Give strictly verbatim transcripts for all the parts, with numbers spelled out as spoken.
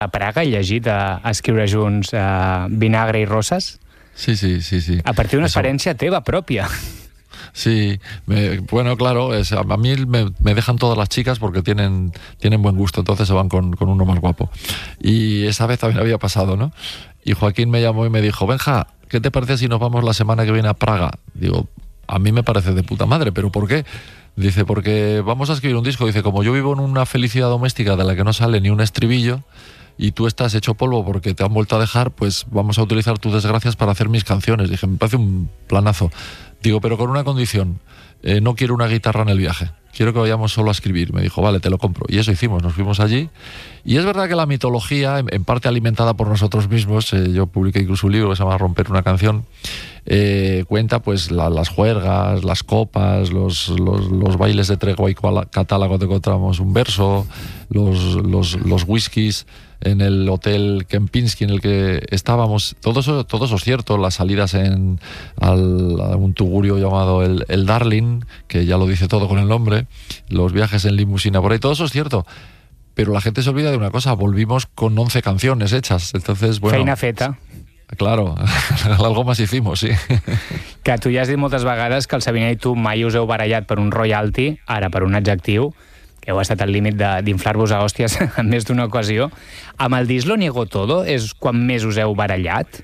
a Praga i llegit a, a escriure junts a Vinagre i Roses? Sí, sí, sí, sí. A partir d'una Eso. experiència teva pròpia. Sí, me, bueno, claro, es, a mí me, me dejan todas las chicas porque tienen, tienen buen gusto, entonces se van con, con uno más guapo. Y esa vez también había pasado, ¿no? Y Joaquín me llamó y me dijo, Benja, ¿qué te parece si nos vamos la semana que viene a Praga? Digo, a mí me parece de puta madre, ¿pero por qué? Dice, porque vamos a escribir un disco. Dice, como yo vivo en una felicidad doméstica de la que no sale ni un estribillo y tú estás hecho polvo porque te han vuelto a dejar, pues vamos a utilizar tus desgracias para hacer mis canciones. Dije, me parece un planazo. Digo, pero con una condición, eh, no quiero una guitarra en el viaje, quiero que vayamos solo a escribir. Me dijo, vale, te lo compro. Y eso hicimos, nos fuimos allí. Y es verdad que la mitología, en, en parte alimentada por nosotros mismos, eh, yo publiqué incluso un libro que se llama Romper una canción, eh, cuenta pues la, las juergas, las copas, los, los, los bailes de tregua y catálogo cuando encontramos un verso, los, los, los whiskies en el hotel Kempinski en el que estábamos, todo eso, todo eso es cierto, las salidas en al, a un tugurio llamado el, el Darling, que ya lo dice todo con el nombre, los viajes en limusina por ahí, todo eso es cierto, pero la gente se olvida de una cosa, volvimos con once canciones hechas, entonces, bueno... Feina feta. Claro, algo más hicimos, sí. Que tu ja has dit moltes vegades que el Savinera i tu mai us heu barallat per un royalty, ara per un adjectiu, que heu estat al límit d'inflar-vos a hòsties en més d'una ocasió. Amb el disc Lo niego todo és quan més us heu barallat?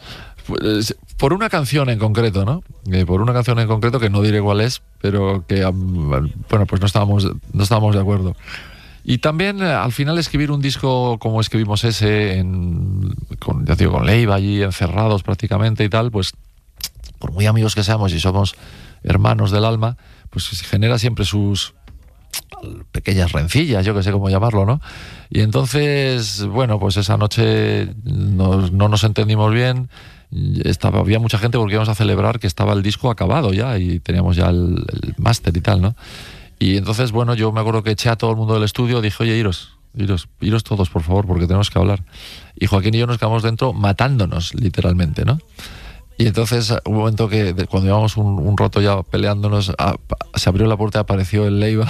Por una canción en concreto, ¿no? Eh, por una canción en concreto que no diré cuál es, pero que, bueno, pues no estábamos, no estábamos de acuerdo. Y también al final escribir un disco como escribimos ese, en, con, ya digo, con Leiva allí encerrados prácticamente y tal, pues por muy amigos que seamos y somos hermanos del alma, pues genera siempre sus pequeñas rencillas, yo que sé cómo llamarlo, ¿no? Y entonces, bueno, pues esa noche nos, no nos entendimos bien, estaba, había mucha gente porque íbamos a celebrar que estaba el disco acabado ya y teníamos ya el, el máster y tal, ¿no? Y entonces, bueno, yo me acuerdo que eché a todo el mundo del estudio, dije, oye, iros, iros, iros todos, por favor, porque tenemos que hablar. Y Joaquín y yo nos quedamos dentro matándonos, literalmente, ¿no? Y entonces, un momento que, de, cuando llevamos un, un rato ya peleándonos, a, a, se abrió la puerta y apareció el Leiva.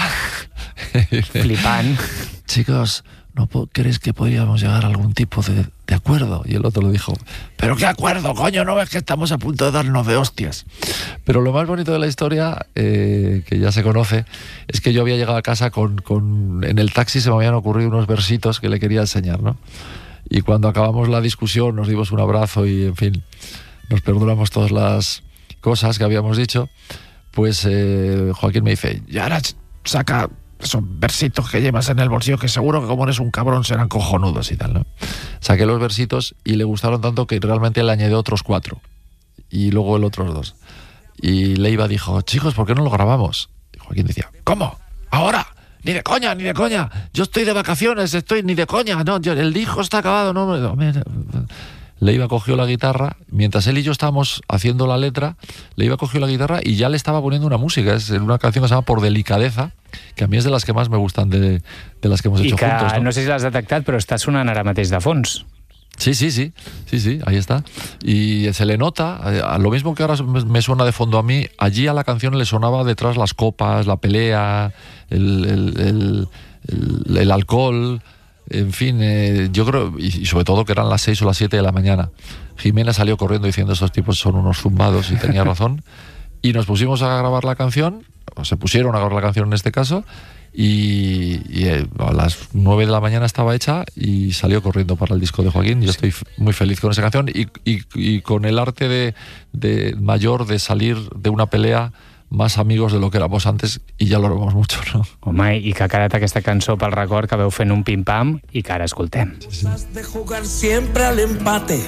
Flipant. Chicos, ¿no crees que podríamos llegar a algún tipo de, de acuerdo? Y el otro le dijo, ¿pero qué acuerdo, coño? ¿No ves que estamos a punto de darnos de hostias? Pero lo más bonito de la historia, eh, que ya se conoce, es que yo había llegado a casa con, con... En el taxi se me habían ocurrido unos versitos que le quería enseñar, ¿no? Y cuando acabamos la discusión nos dimos un abrazo y, en fin, nos perdonamos todas las cosas que habíamos dicho, pues eh, Joaquín me dice, y ahora saca esos versitos que llevas en el bolsillo, que seguro que como eres un cabrón serán cojonudos y tal, ¿no? Saqué los versitos y le gustaron tanto que realmente le añadió otros cuatro y luego el otros dos. Y Leiva dijo, chicos, ¿por qué no lo grabamos? Y Joaquín decía, ¿cómo? ¿Ahora? Ni de coña, ni de coña. Yo estoy de vacaciones, estoy ni de coña. No, yo, el disco está acabado. No, no, no. Leiva cogió la guitarra, mientras él y yo estábamos haciendo la letra, Leiva cogió la guitarra y ya le estaba poniendo una música. Es una canción que se llama Por Delicadeza, que a mí es de las que más me gustan de, de las que hemos I hecho que, juntos, ¿no? No sé si l'has detectat, però està sonant ara mateix de fons. Sí, sí, sí, sí, sí, ahí está. Y se le nota, a lo mismo que ahora me suena de fondo a mí, allí a la canción le sonaba detrás las copas, la pelea, el, el, el, el, el alcohol... En fin, eh, yo creo, y sobre todo que eran las seis o las siete de la mañana. Jimena salió corriendo diciendo estos tipos son unos zumbados y tenía razón. Y nos pusimos a grabar la canción, o se pusieron a grabar la canción en este caso, y, y eh, a las nueve de la mañana estaba hecha y salió corriendo para el disco de Joaquín. Yo estoy muy feliz con esa canción y, y, y con el arte de, de mayor de salir de una pelea más amigos de lo que éramos antes y ya lo vemos mucho, ¿no? Home, i que ha quedat aquesta cançó pel record que veu fent un pim-pam i que ara escoltem. Me acusas de jugar siempre al empate.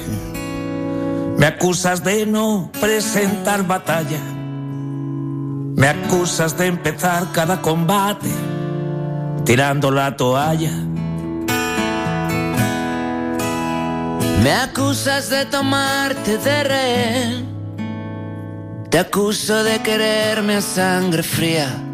Me acusas de no presentar batalla. Me acusas de empezar cada combate tirando la toalla. Me acusas de tomarte de rehén. Te acuso de quererme a sangre fría.